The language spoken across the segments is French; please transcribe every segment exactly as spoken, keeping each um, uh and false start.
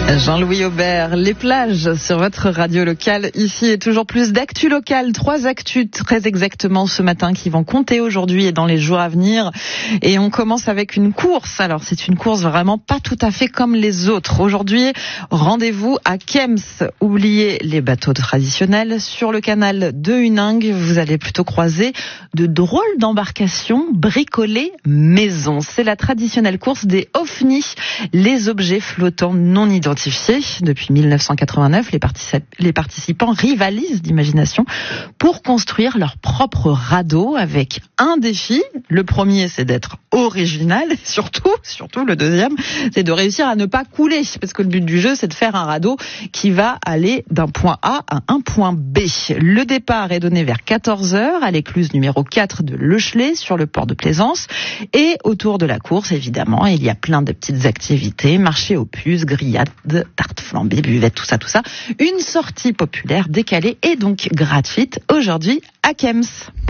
Jean-Louis Aubert, les plages sur votre radio locale. Ici et toujours plus d'actu locales. Trois actus très exactement ce matin qui vont compter aujourd'hui et dans les jours à venir. Et on commence avec une course. Alors c'est une course vraiment pas tout à fait comme les autres. Aujourd'hui, rendez-vous à Kems. Oubliez les bateaux traditionnels. Sur le canal de Huningue, vous allez plutôt croiser de drôles d'embarcations bricolées maison. C'est la traditionnelle course des ovnis, les objets flottants non identifiés. Depuis mille neuf cent quatre-vingt-neuf, les, particip- les participants rivalisent d'imagination pour construire leur propre radeau avec un défi. Le premier, c'est d'être original. Et surtout, surtout le deuxième, c'est de réussir à ne pas couler. Parce que le but du jeu, c'est de faire un radeau qui va aller d'un point A à un point B. Le départ est donné vers quatorze heures à l'écluse numéro quatre de Leuchelet sur le port de Plaisance. Et autour de la course, évidemment, il y a plein de petites activités. Marché aux puces, grillades, tartes flambées, buvettes, tout ça, tout ça. Une sortie populaire décalée et donc gratuite aujourd'hui à Kems.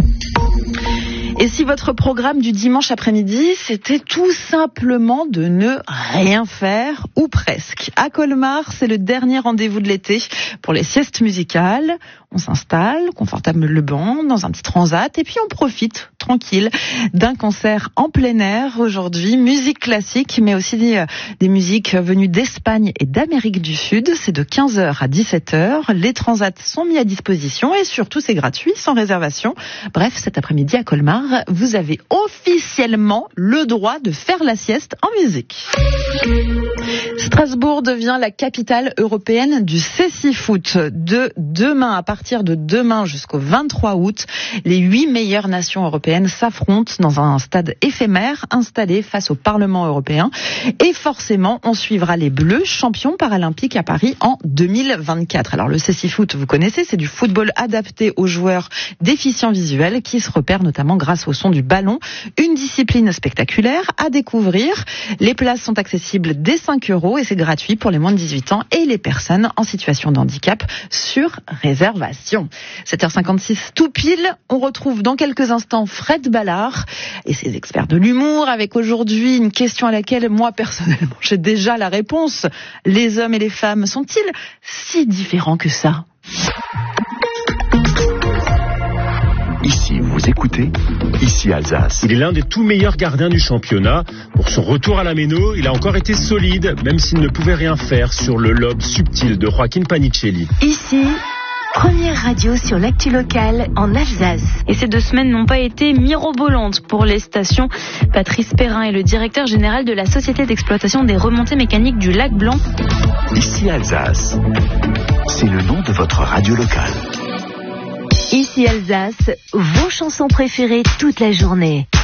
Et si votre programme du dimanche après-midi, c'était tout simplement de ne rien faire, ou presque. À Colmar, c'est le dernier rendez-vous de l'été pour les siestes musicales. On s'installe confortablement dans un petit transat et puis on profite tranquille d'un concert en plein air aujourd'hui. Musique classique, mais aussi des, des musiques venues d'Espagne et d'Amérique du Sud. C'est de quinze heures à dix-sept heures. Les transats sont mis à disposition et surtout c'est gratuit, sans réservation. Bref, cet après-midi à Colmar, vous avez officiellement le droit de faire la sieste en musique. Strasbourg devient la capitale européenne du cécifoot. De demain, à partir de demain jusqu'au vingt-trois août, les huit meilleures nations européennes s'affrontent dans un stade éphémère installé face au Parlement européen. Et forcément, on suivra les Bleus, champions paralympiques à Paris en deux mille vingt-quatre. Alors le cécifoot, vous connaissez, c'est du football adapté aux joueurs déficients visuels qui se repèrent notamment grâce au son du ballon. Une discipline spectaculaire à découvrir. Les places sont accessibles dès cinq euros et c'est gratuit pour les moins de dix-huit ans et les personnes en situation de handicap sur réservation. sept heures cinquante-six tout pile. On retrouve dans quelques instants Fred Ballard et ses experts de l'humour avec aujourd'hui une question à laquelle moi personnellement j'ai déjà la réponse. Les hommes et les femmes sont-ils si différents que ça ? Ici, vous écoutez, ici Alsace. Il est l'un des tout meilleurs gardiens du championnat. Pour son retour à la Méno, il a encore été solide, même s'il ne pouvait rien faire sur le lobe subtil de Joaquin Panicelli. Ici, première radio sur l'actu locale en Alsace. Et ces deux semaines n'ont pas été mirobolantes pour les stations. Patrice Perrin est le directeur général de la Société d'exploitation des remontées mécaniques du Lac Blanc. Ici Alsace, c'est le nom de votre radio locale. Ici Alsace, vos chansons préférées toute la journée.